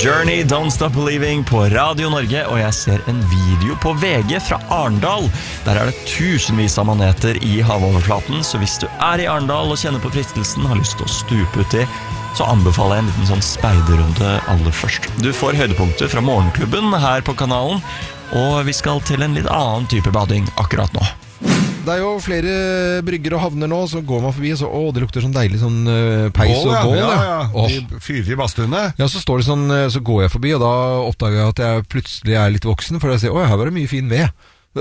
Journey, Don't Stop Believing på Radio Norge, og jeg ser en video på VG fra Arendal. Der er det tusenvis av maneter i havoverflaten, så hvis du er i Arendal og kjenner på fristelsen, har lyst til å stupe uti, så anbefaler jeg en liten sånn speiderrunde aller først. Du får høydepunkter fra morgenklubben her på kanalen, og vi skal til en litt annen type bading akkurat nå. Det er jo flere brygger og havner nå, så går man forbi, og så, det lukter sånn deilig sånn peis og bål. Ja. De fyrer i badstuene. Ja, så står det sånn, så går jeg forbi, og da oppdager jeg at jeg plutselig er litt voksen, for jeg ser, her var det mye fin ved.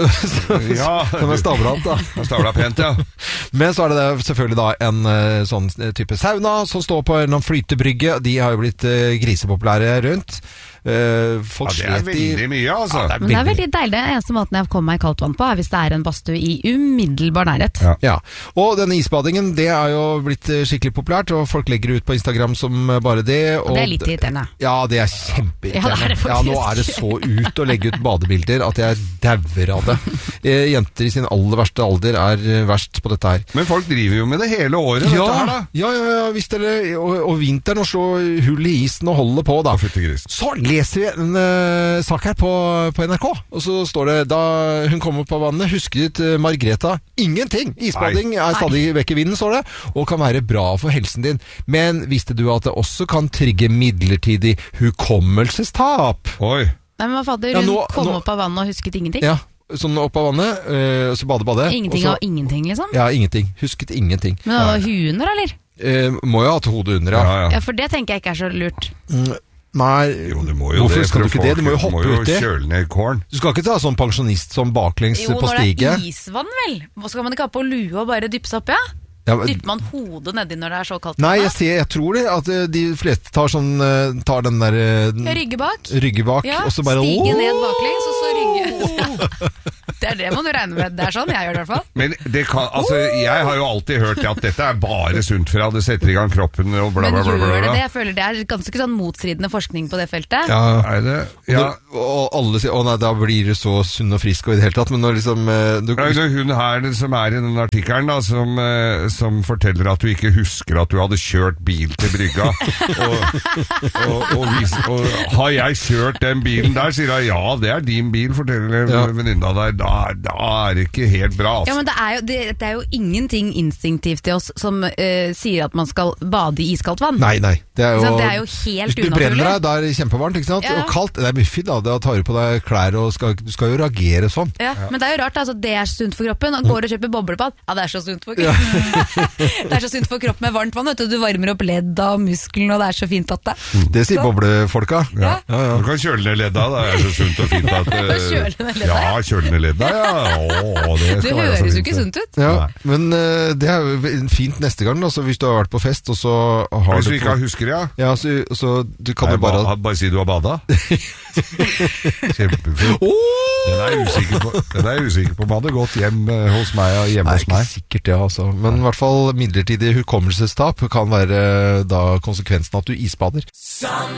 Som er stablet da. Stablet pent, ja. Men så er det selvfølgelig da en sånn type sauna som står på en flytebrygge. De har jo blitt grisepopulære rundt. Folk det er veldig mye, altså. Men det er veldig deilig. Den eneste måten jeg kommer meg i kaldt vann på er hvis det er en badstue i umiddelbar nærhet. Ja. Og denne isbadingen, det er jo blitt skikkelig populært, og folk legger ut på Instagram som bare det. Og det er litt irriterende. Ja, det er kjempeirriterende. Ja, nå er det så ut å legge ut badebilder at jeg dauer av det. Jenter i sin aller verste alder er verst på dette her. Men folk driver jo med det hele året, dette her da. Ja, visst er det. Og vinteren og slå hull i isen og holde på da. Så leser vi en sak her på NRK, og så står det, da hun kom opp av vannet, husket Margreta ingenting. Isbading er stadig vekk i vinden, står det, og kan være bra for helsen din. Men visste du at det også kan trigge midlertidig hukommelsestap? Oi. Nei, men hva fader, hun kom opp av vannet og husket ingenting? Ja, sånn opp av vannet, så bade. Ingenting av ingenting, liksom? Ja, ingenting. Husket ingenting. Men det var hunder, eller? Må jo ha hatt hodet under, ja. For det tenker jeg ikke er så lurt. Nei, jo, det må jo hvorfor det, skal du ikke det? Du må jo hoppe uti. Du må jo kjøle ned kåren. Du skal ikke ta sånn pensjonist som baklengs på stige. Jo, når det er isvann vel. Skal man ikke ha på lue og bare dyppe seg opp, ja? Dypper man hodet nedi når det er så kaldt? Nei, jeg tror det at de fleste tar den der ryggebak, ja, og så bare stige ned baklengs, og så rygge. Det er det man regner med. Det er sånn jeg gjør det i hvert fall. Men det kan, altså, jeg har jo alltid hørt at dette er bare sunt for at det setter i gang kroppen og bla bla bla. Men gjør det? Jeg føler det er ganske sånn motstridende forskning på det feltet. Ja, er det? Ja. Og alle sier, nei, da blir du så sunn og frisk og i det hele tatt, men når liksom hun her som er i den artikkelen da, som forteller at du ikke husker at du hadde kjørt bil til brygga, og har jeg kjørt den bilen der, sier jeg, ja, det er din bil, forteller venninna der. Da er det ikke helt bra, altså. Ja, men det er jo ingenting instinktivt til oss som sier at man skal bade i iskaldt vann. Nei. Det er jo helt unaturlig. Hvis du brenner deg, da er det kjempevarmt, ikke sant? Ja. Og kaldt, det er mye fint da. Da tar du på deg klær, og du skal jo reagere sånn. Ja, men det er jo rart, altså, det er sunt for kroppen. Og går og kjøper boblepad. Ja, det er så sunt for kroppen. Det er så sunt for kroppen med varmt vann, vet du. Du varmer opp ledda og muskelen, og det er så fint at det. Det sier boblefolka. Ja. Du kan kjøle ned ledda, det er så sunt og fint at kjøle ned ledda? Ja, kjøle ned ledda. Det høres jo ikke sunt ut. Ja, men det er jo fint neste gang, altså, hvis du har vært på fest, og så har hvis du ikke husker det, ja, så du kan jo bare si du har badet. Kjempefint. Den er jeg usikker på om hadde gått hjem hos meg og hjemme hos meg. Ikke sikkert det, altså. Men i hvert fall midlertidig hukommelsestap kan være da konsekvensen at du isbader.